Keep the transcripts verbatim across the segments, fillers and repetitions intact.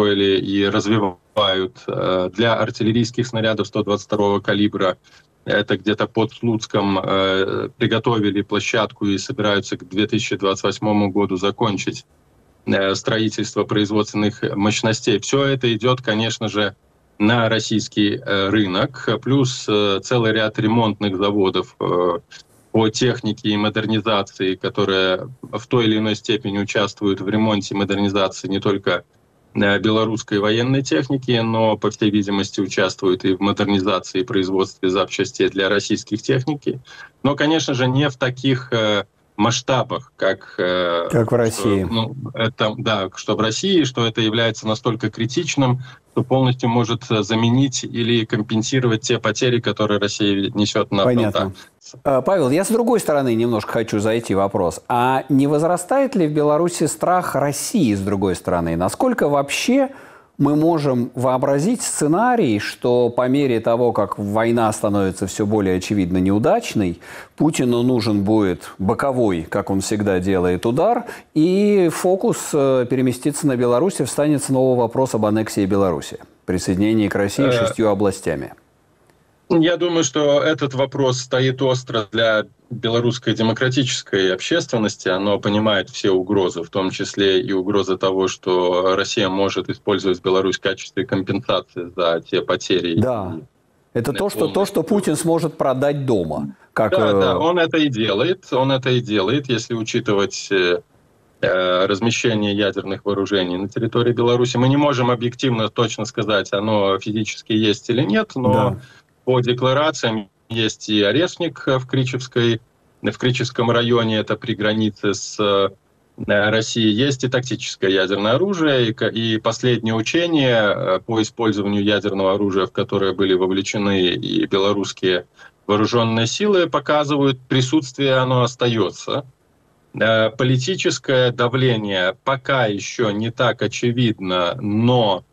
построили и развивают для артиллерийских снарядов сто двадцать второго калибра. Это где-то под Слуцком приготовили площадку и собираются к две тысячи двадцать восьмому году закончить строительство производственных мощностей. Все это идет, конечно же, на российский рынок, плюс целый ряд ремонтных заводов по технике и модернизации, которые в той или иной степени участвуют в ремонте и модернизации не только белорусской военной техники, но, по всей видимости, участвуют и в модернизации и производстве запчастей для российских техники. Но, конечно же, не в таких масштабах, как, как в России. Что, ну, это, да, что в России, что это является настолько критичным, что полностью может заменить или компенсировать те потери, которые Россия несет на фронтах. Понятно. Павел, я с другой стороны немножко хочу зайти в вопрос. А не возрастает ли в Беларуси страх России с другой стороны? Насколько вообще мы можем вообразить сценарий, что по мере того, как война становится все более очевидно неудачной, Путину нужен будет боковой, как он всегда делает, удар, и фокус переместится на Беларусь, и встанет снова вопрос об аннексии Беларуси, присоединении к России шестью областями? Я думаю, что этот вопрос стоит остро для белорусской демократической общественности. Оно понимает все угрозы, в том числе и угрозы того, что Россия может использовать Беларусь в качестве компенсации за те потери. Да, это то что, то, что Путин сможет продать дома. Как... Да, да, он это и делает. Он это и делает, если учитывать размещение ядерных вооружений на территории Беларуси. Мы не можем объективно точно сказать, оно физически есть или нет, но... Да. По декларациям есть и Орешник в Кричевской, в Кричевском районе, это при границе с Россией, есть и тактическое ядерное оружие, и последние учения по использованию ядерного оружия, в которые были вовлечены и белорусские вооруженные силы, показывают, присутствие оно остается. Политическое давление пока еще не так очевидно, но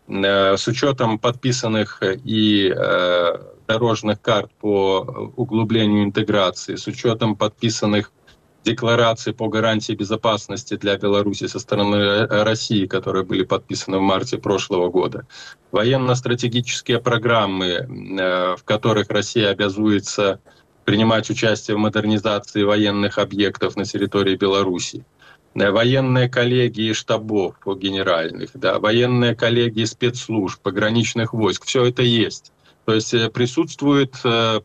с учетом подписанных и э, дорожных карт по углублению интеграции, с учетом подписанных деклараций по гарантии безопасности для Беларуси со стороны России, которые были подписаны в марте прошлого года, военно-стратегические программы, э, в которых Россия обязуется принимать участие в модернизации военных объектов на территории Беларуси, военные коллегии штабов генеральных, да, военные коллегии спецслужб, пограничных войск, все это есть. То есть присутствует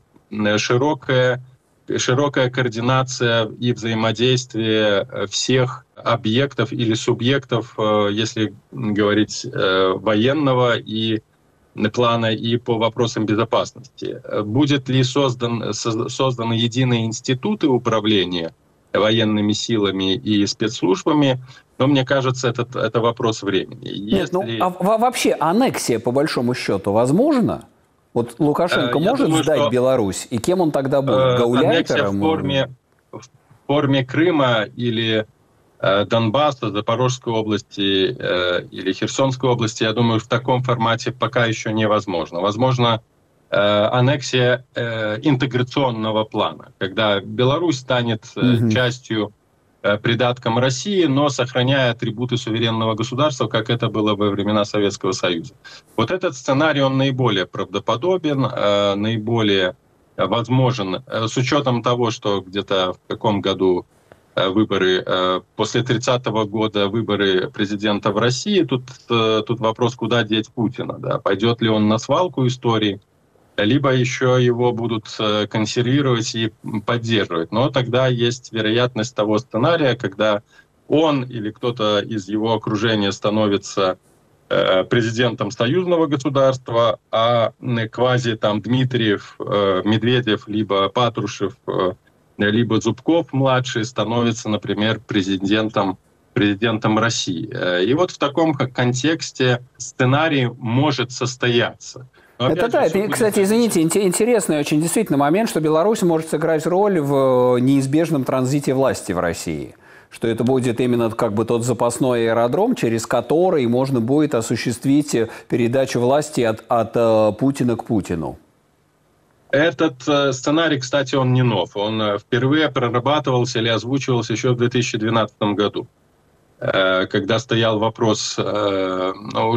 широкая, широкая координация и взаимодействие всех объектов или субъектов, если говорить военного и плана, и по вопросам безопасности. Будет ли создан, созданы единые институты управления военными силами и спецслужбами, но мне кажется, это, это вопрос времени. Нет, Если... ну, а вообще аннексия, по большому счету, возможна? Вот Лукашенко Я может думаю, сдать что... Беларусь, и кем он тогда будет? Гауляйтером? В форме, в форме Крыма или э, Донбасса, Запорожской области э, или Херсонской области, я думаю, в таком формате пока еще невозможно. Возможно, аннексия э, интеграционного плана, когда Беларусь станет э, mm-hmm. частью, э, придатком России, но сохраняя атрибуты суверенного государства, как это было во времена Советского Союза. Вот этот сценарий, он наиболее правдоподобен, э, наиболее возможен, э, с учетом того, что где-то в каком году э, выборы, э, после тридцатого года выборы президента в России, тут, э, тут вопрос, куда деть Путина, да? Пойдет ли он на свалку истории, либо еще его будут консервировать и поддерживать. Но тогда есть вероятность того сценария, когда он или кто-то из его окружения становится президентом союзного государства, а квази там Дмитриев, Медведев, либо Патрушев, либо Зубков-младший становится, например, президентом президентом России. И вот в таком контексте сценарий может состояться. Но это да, это, кстати, извините, интересный очень действительно момент, что Беларусь может сыграть роль в неизбежном транзите власти в России. Что это будет именно как бы тот запасной аэродром, через который можно будет осуществить передачу власти от, от Путина к Путину. Этот э, сценарий, кстати, он не нов. Он впервые прорабатывался или озвучивался еще в две тысячи двенадцатом году, э, когда стоял вопрос... Э,